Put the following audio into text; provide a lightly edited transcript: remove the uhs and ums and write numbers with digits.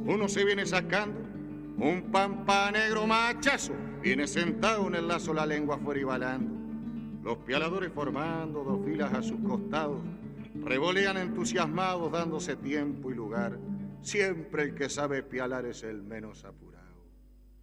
Uno se viene sacando un pampa negro machazo, viene sentado en el lazo, la lengua fuera y balando. Los pialadores formando dos filas a sus costados, revolean entusiasmados dándose tiempo y lugar. Siempre el que sabe pialar es el menos apurado.